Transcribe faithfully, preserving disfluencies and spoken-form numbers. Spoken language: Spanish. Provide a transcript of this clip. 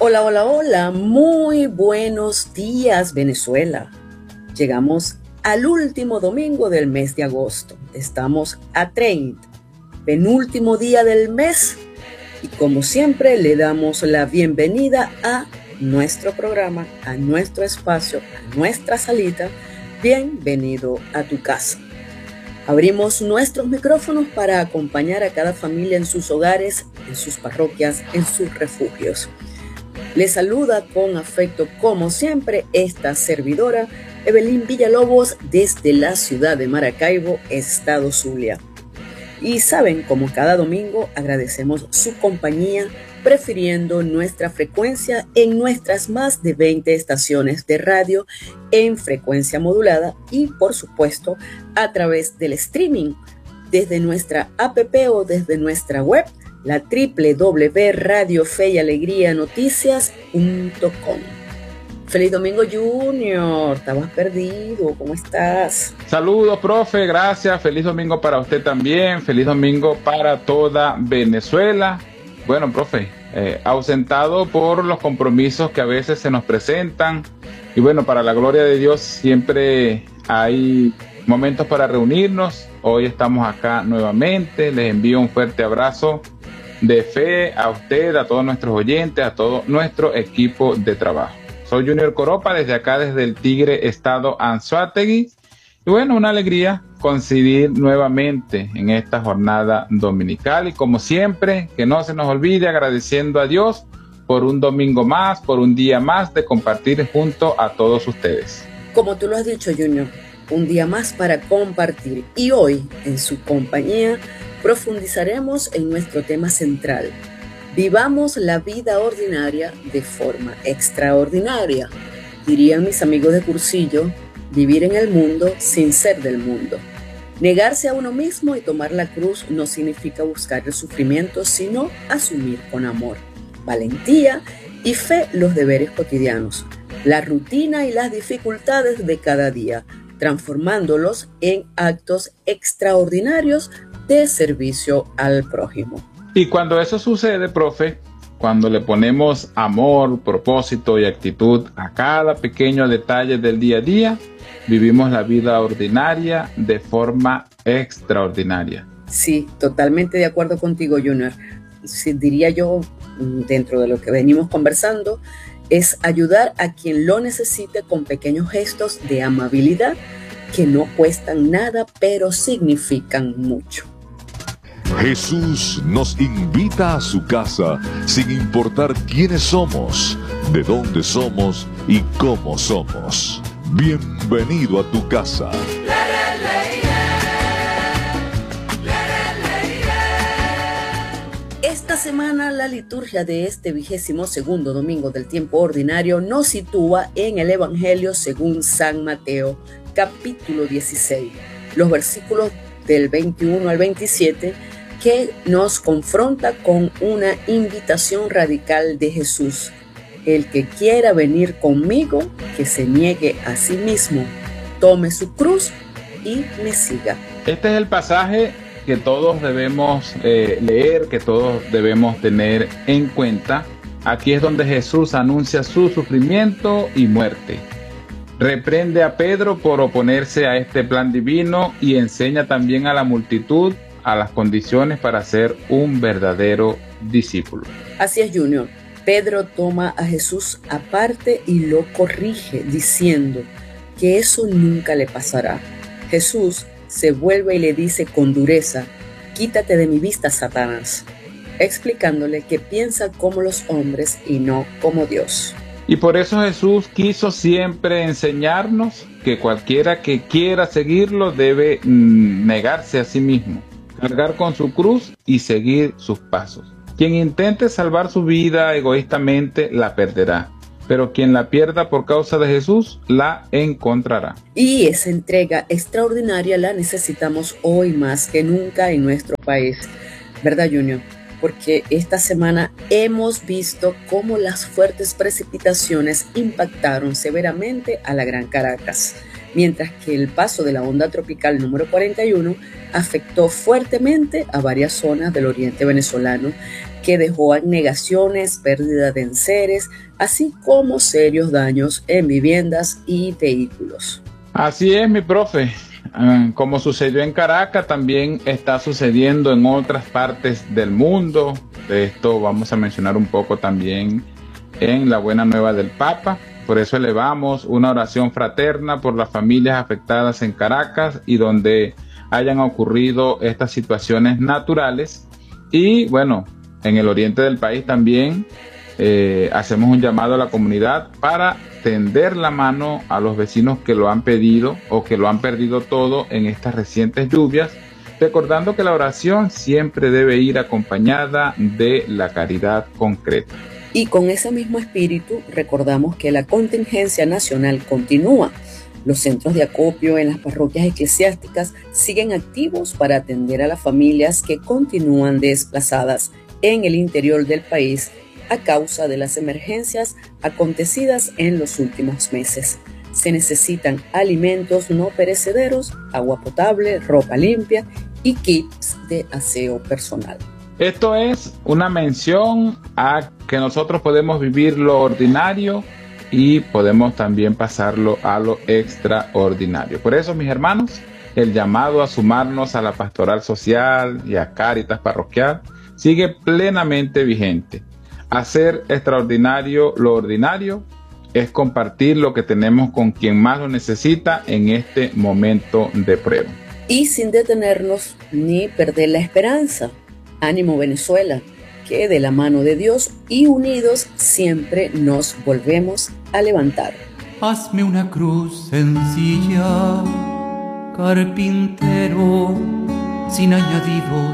Hola, hola, hola, muy buenos días Venezuela. Llegamos al último domingo del mes de agosto. Estamos a treinta, penúltimo día del mes. Y como siempre le damos la bienvenida a nuestro programa, a nuestro espacio, a nuestra salita. Bienvenido a tu casa. Abrimos nuestros micrófonos para acompañar a cada familia en sus hogares, en sus parroquias, en sus refugios. Les saluda con afecto, como siempre, esta servidora, Evelyn Villalobos, desde la ciudad de Maracaibo, estado Zulia. Y saben, como cada domingo, agradecemos su compañía, prefiriendo nuestra frecuencia en nuestras más de veinte estaciones de radio en frecuencia modulada y, por supuesto, a través del streaming, desde nuestra app o desde nuestra web, la doble u doble u doble u punto radio fe y alegría noticias punto com. Feliz domingo, Junior. Estabas perdido. ¿Cómo estás? Saludos, profe. Gracias. Feliz domingo para usted también. Feliz domingo para toda Venezuela. Bueno, profe, eh, ausentado por los compromisos que a veces se nos presentan. Y bueno, para la gloria de Dios siempre hay momentos para reunirnos. Hoy estamos acá nuevamente. Les envío un fuerte abrazo de fe a usted, a todos nuestros oyentes, a todo nuestro equipo de trabajo. Soy Junior Coropa, desde acá, desde el Tigre, estado Anzoátegui. Y bueno, una alegría coincidir nuevamente en esta jornada dominical. Y como siempre, que no se nos olvide, agradeciendo a Dios por un domingo más, por un día más de compartir junto a todos ustedes. Como tú lo has dicho, Junior, un día más para compartir. Y hoy, en su compañía, profundizaremos en nuestro tema central. Vivamos la vida ordinaria de forma extraordinaria. Dirían mis amigos de cursillo, vivir en el mundo sin ser del mundo. Negarse a uno mismo y tomar la cruz no significa buscar el sufrimiento, sino asumir con amor, valentía y fe los deberes cotidianos, la rutina y las dificultades de cada día, transformándolos en actos extraordinarios de servicio al prójimo. Y cuando eso sucede, profe, cuando le ponemos amor, propósito y actitud a cada pequeño detalle del día a día, vivimos la vida ordinaria de forma extraordinaria. Sí, totalmente de acuerdo contigo, Junior. Sí, diría yo, dentro de lo que venimos conversando, es ayudar a quien lo necesite con pequeños gestos de amabilidad que no cuestan nada, pero significan mucho. Jesús nos invita a su casa sin importar quiénes somos, de dónde somos y cómo somos. Bienvenido a tu casa. Esta semana la liturgia de este vigésimo segundo domingo del tiempo ordinario nos sitúa en el Evangelio según San Mateo, capítulo dieciséis, los versículos del veintiuno al veintisiete, que nos confronta con una invitación radical de Jesús. El que quiera venir conmigo, que se niegue a sí mismo, tome su cruz y me siga. Este es el pasaje que todos debemos eh, leer, que todos debemos tener en cuenta. Aquí es donde Jesús anuncia su sufrimiento y muerte. Reprende a Pedro por oponerse a este plan divino y enseña también a la multitud a las condiciones para ser un verdadero discípulo. Así es, Junior. Pedro toma a Jesús aparte y lo corrige, diciendo que eso nunca le pasará. Jesús se vuelve y le dice con dureza: quítate de mi vista, Satanás, explicándole que piensa como los hombres y no como Dios. Y por eso Jesús quiso siempre enseñarnos que cualquiera que quiera seguirlo debe mm, negarse a sí mismo, cargar con su cruz y seguir sus pasos. Quien intente salvar su vida egoístamente la perderá, pero quien la pierda por causa de Jesús la encontrará. Y esa entrega extraordinaria la necesitamos hoy más que nunca en nuestro país, ¿verdad, Junior? Porque esta semana hemos visto cómo las fuertes precipitaciones impactaron severamente a la Gran Caracas. mientras que el paso de la onda tropical número cuarenta y uno afectó fuertemente a varias zonas del oriente venezolano, que dejó anegaciones, pérdida de enseres, así como serios daños en viviendas y vehículos. Así es, mi profe. Como sucedió en Caracas, también está sucediendo en otras partes del mundo. De esto vamos a mencionar un poco también en la Buena Nueva del Papa. Por eso elevamos una oración fraterna por las familias afectadas en Caracas y donde hayan ocurrido estas situaciones naturales. Y bueno, en el oriente del país también eh, hacemos un llamado a la comunidad para tender la mano a los vecinos que lo han pedido o que lo han perdido todo en estas recientes lluvias, recordando que la oración siempre debe ir acompañada de la caridad concreta. Y con ese mismo espíritu recordamos que la contingencia nacional continúa. Los centros de acopio en las parroquias eclesiásticas siguen activos para atender a las familias que continúan desplazadas en el interior del país a causa de las emergencias acontecidas en los últimos meses. Se necesitan alimentos no perecederos, agua potable, ropa limpia y kits de aseo personal. Esto es una mención a que nosotros podemos vivir lo ordinario y podemos también pasarlo a lo extraordinario. Por eso, mis hermanos, el llamado a sumarnos a la pastoral social y a Cáritas parroquial sigue plenamente vigente. Hacer extraordinario lo ordinario es compartir lo que tenemos con quien más lo necesita en este momento de prueba. Y sin detenernos ni perder la esperanza. Ánimo, Venezuela, que de la mano de Dios y unidos siempre nos volvemos a levantar. Hazme una cruz sencilla, carpintero, sin añadidos